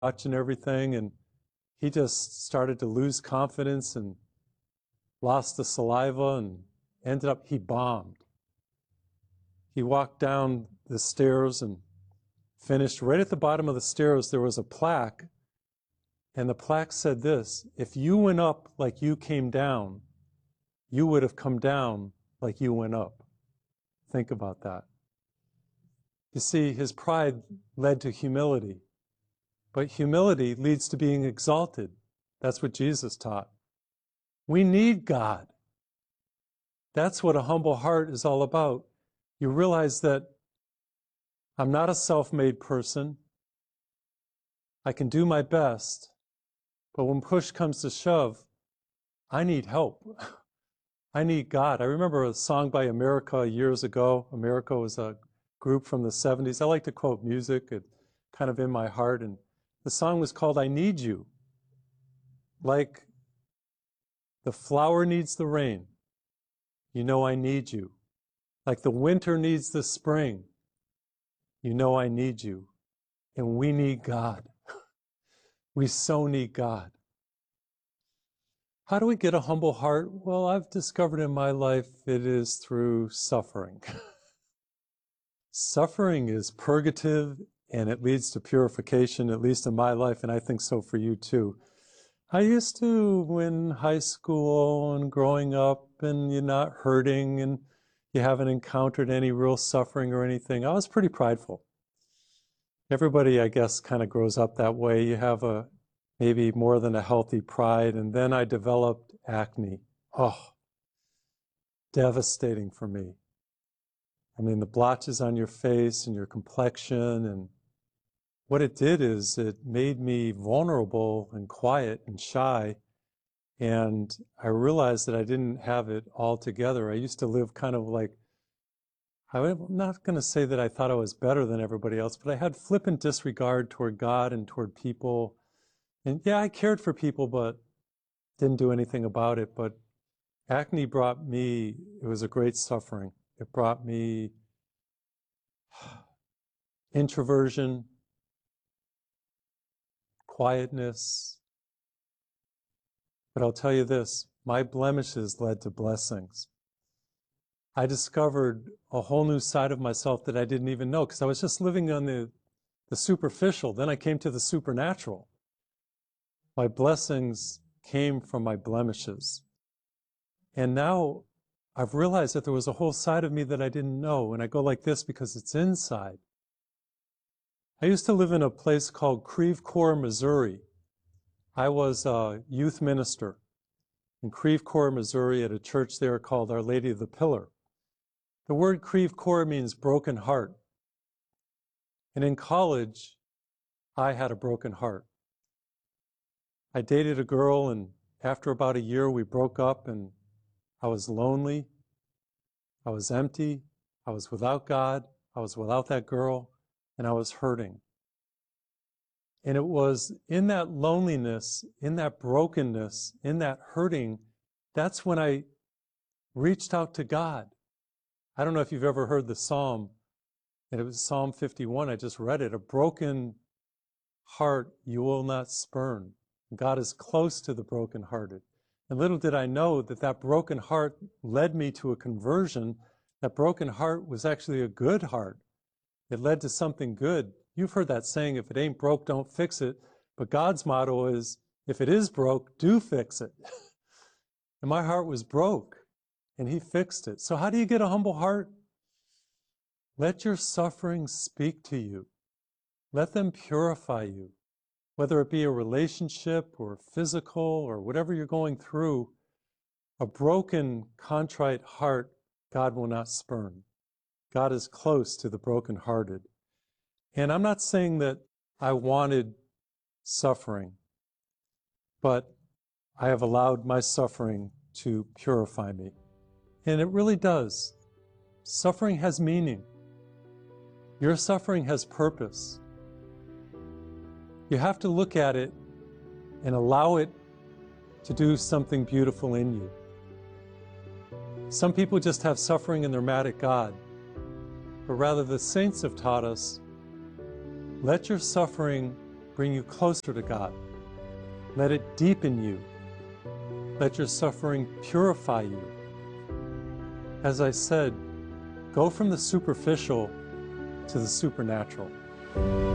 watching everything, and he just started to lose confidence and lost the saliva and ended up, he bombed. He walked down the stairs and finished right at the bottom of the stairs. There was a plaque, and the plaque said this: if you went up like you came down, you would have come down like you went up. Think about that. You see, his pride led to humility, but humility leads to being exalted. That's what Jesus taught. We need God. That's what a humble heart is all about. You realize that I'm not a self-made person. I can do my best, but when push comes to shove, I need help. I need God. I remember a song by America years ago. America was a group from the 70s. I like to quote music. It's kind of in my heart. And the song was called I Need You. Like the flower needs the rain, you know I need you. Like the winter needs the spring, you know I need you. And we need God. We so need God. How do we get a humble heart? Well, I've discovered in my life it is through suffering. Suffering is purgative, and it leads to purification, at least in my life, and I think so for you too. I used to, in high school and growing up, and you're not hurting, and you haven't encountered any real suffering or anything, I was pretty prideful. Everybody, I guess, kind of grows up that way. You have maybe more than a healthy pride, and then I developed acne. Oh, devastating for me. I mean, the blotches on your face and your complexion, and what it did is it made me vulnerable and quiet and shy, and I realized that I didn't have it all together. I used to live kind of like, I'm not going to say that I thought I was better than everybody else, but I had flippant disregard toward God and toward people. And yeah, I cared for people, but didn't do anything about it. But acne brought me, it was a great suffering. It brought me introversion, quietness. But I'll tell you this, my blemishes led to blessings. I discovered a whole new side of myself that I didn't even know, because I was just living on the superficial. Then I came to the supernatural. My blessings came from my blemishes. And now I've realized that there was a whole side of me that I didn't know, and I go like this because it's inside. I used to live in a place called Creve Coeur, Missouri. I was a youth minister in Creve Coeur, Missouri, at a church there called Our Lady of the Pillar. The word Creve Coeur means broken heart. And in college, I had a broken heart. I dated a girl, and after about a year, we broke up, and I was lonely. I was empty. I was without God. I was without that girl, and I was hurting. And it was in that loneliness, in that brokenness, in that hurting, that's when I reached out to God. I don't know if you've ever heard the Psalm, and it was Psalm 51. I just read it. A broken heart you will not spurn. God is close to the brokenhearted. And little did I know that that broken heart led me to a conversion. That broken heart was actually a good heart. It led to something good. You've heard that saying, if it ain't broke, don't fix it. But God's motto is, if it is broke, do fix it. And my heart was broke, and He fixed it. So how do you get a humble heart? Let your suffering speak to you. Let them purify you. Whether it be a relationship or physical or whatever you're going through, a broken, contrite heart, God will not spurn. God is close to the brokenhearted. And I'm not saying that I wanted suffering, but I have allowed my suffering to purify me. And it really does. Suffering has meaning. Your suffering has purpose. You have to look at it and allow it to do something beautiful in you. Some people just have suffering and they're mad at God. But rather, the saints have taught us, let your suffering bring you closer to God. Let it deepen you. Let your suffering purify you. As I said, go from the superficial to the supernatural.